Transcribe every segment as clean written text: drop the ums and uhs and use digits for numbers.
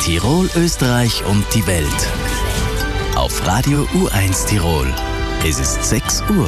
Tirol, Österreich und die Welt. Auf Radio U1 Tirol. Es ist 6 Uhr.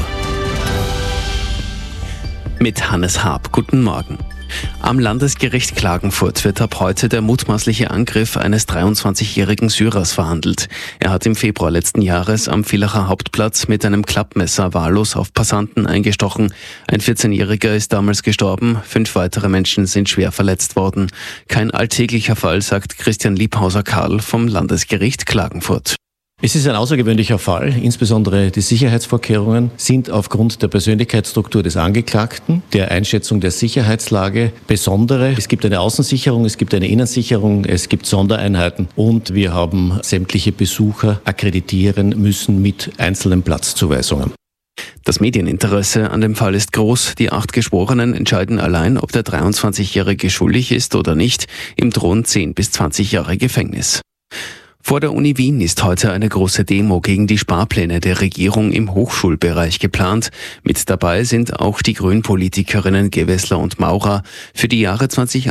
Mit Hannes Haab. Guten Morgen. Am Landesgericht Klagenfurt wird ab heute der mutmaßliche Angriff eines 23-jährigen Syrers verhandelt. Er hat im Februar letzten Jahres am Villacher Hauptplatz mit einem Klappmesser wahllos auf Passanten eingestochen. Ein 14-Jähriger ist damals gestorben, 5 weitere Menschen sind schwer verletzt worden. Kein alltäglicher Fall, sagt Christian Liebhauser-Karl vom Landesgericht Klagenfurt. Es ist ein außergewöhnlicher Fall. Insbesondere die Sicherheitsvorkehrungen sind aufgrund der Persönlichkeitsstruktur des Angeklagten, der Einschätzung der Sicherheitslage besondere. Es gibt eine Außensicherung, es gibt eine Innensicherung, es gibt Sondereinheiten und wir haben sämtliche Besucher akkreditieren müssen mit einzelnen Platzzuweisungen. Das Medieninteresse an dem Fall ist groß. Die 8 Geschworenen entscheiden allein, ob der 23-Jährige schuldig ist oder nicht. Ihm drohen 10 bis 20 Jahre Gefängnis. Vor der Uni Wien ist heute eine große Demo gegen die Sparpläne der Regierung im Hochschulbereich geplant. Mit dabei sind auch die Grünpolitikerinnen Gewessler und Maurer. Für die Jahre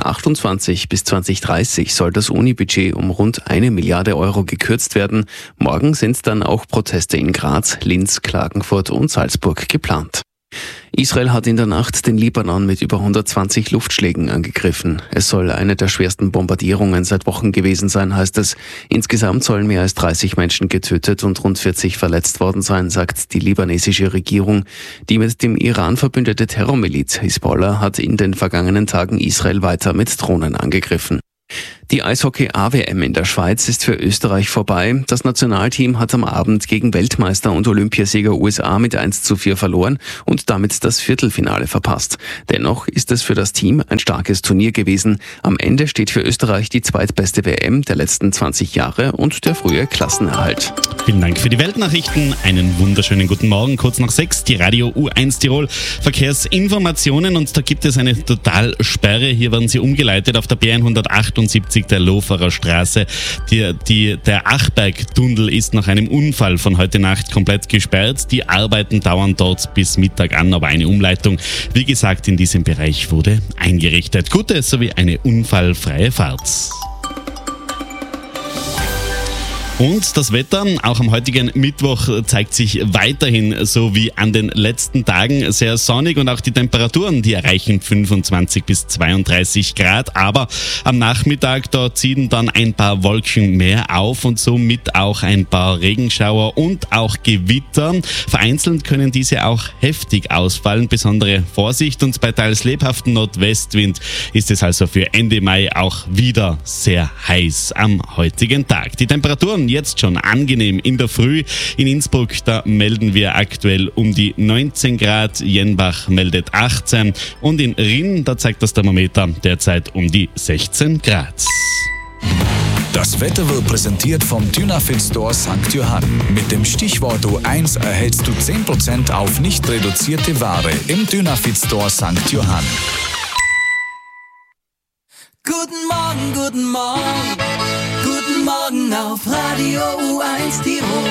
2028 bis 2030 soll das Unibudget um rund 1 Milliarde Euro gekürzt werden. Morgen sind dann auch Proteste in Graz, Linz, Klagenfurt und Salzburg geplant. Israel hat in der Nacht den Libanon mit über 120 Luftschlägen angegriffen. Es soll eine der schwersten Bombardierungen seit Wochen gewesen sein, heißt es. Insgesamt sollen mehr als 30 Menschen getötet und rund 40 verletzt worden sein, sagt die libanesische Regierung. Die mit dem Iran verbündete Terrormiliz Hisbollah hat in den vergangenen Tagen Israel weiter mit Drohnen angegriffen. Die Eishockey-AWM in der Schweiz ist für Österreich vorbei. Das Nationalteam hat am Abend gegen Weltmeister und Olympiasieger USA mit 1:4 verloren und damit das Viertelfinale verpasst. Dennoch ist es für das Team ein starkes Turnier gewesen. Am Ende steht für Österreich die zweitbeste WM der letzten 20 Jahre und der frühe Klassenerhalt. Vielen Dank für die Weltnachrichten. Einen wunderschönen guten Morgen. Kurz nach 6, die Radio U1 Tirol Verkehrsinformationen und da gibt es eine Totalsperre. Hier werden sie umgeleitet auf der B178 der Loferer Straße. Der Achberg-Tunnel ist nach einem Unfall von heute Nacht komplett gesperrt. Die Arbeiten dauern dort bis Mittag an, aber eine Umleitung, wie gesagt, in diesem Bereich wurde eingerichtet. Gute sowie eine unfallfreie Fahrt. Und das Wetter, auch am heutigen Mittwoch, zeigt sich weiterhin so wie an den letzten Tagen sehr sonnig und auch die Temperaturen, die erreichen 25 bis 32 Grad. Aber am Nachmittag, da ziehen dann ein paar Wolken mehr auf und somit auch ein paar Regenschauer und auch Gewitter. Vereinzelt können diese auch heftig ausfallen, besondere Vorsicht und bei teils lebhaftem Nordwestwind ist es also für Ende Mai auch wieder sehr heiß am heutigen Tag. Die Temperaturen jetzt schon angenehm in der Früh. In Innsbruck, da melden wir aktuell um die 19 Grad, Jenbach meldet 18 und in Rinn, da zeigt das Thermometer derzeit um die 16 Grad. Das Wetter wird präsentiert vom Dynafit Store St. Johann. Mit dem Stichwort U1 erhältst du 10% auf nicht reduzierte Ware im Dynafit Store St. Johann. Guten Morgen, guten Morgen, guten Morgen auf Radio U1 Tirol.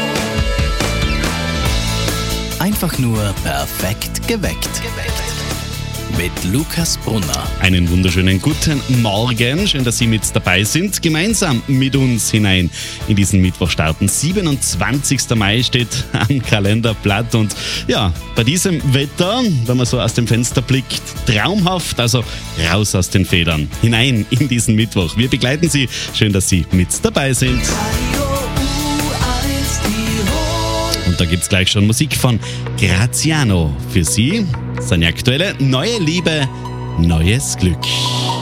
Einfach nur perfekt geweckt. Mit Lukas Brunner. Einen wunderschönen guten Morgen. Schön, dass Sie mit dabei sind. Gemeinsam mit uns hinein in diesen Mittwoch starten. 27. Mai steht am Kalenderblatt. Und ja, bei diesem Wetter, wenn man so aus dem Fenster blickt, traumhaft. Also raus aus den Federn. Hinein in diesen Mittwoch. Wir begleiten Sie. Schön, dass Sie mit dabei sind. Und da gibt's gleich schon Musik von Graziano für Sie. Seine aktuelle neue Liebe, neues Glück.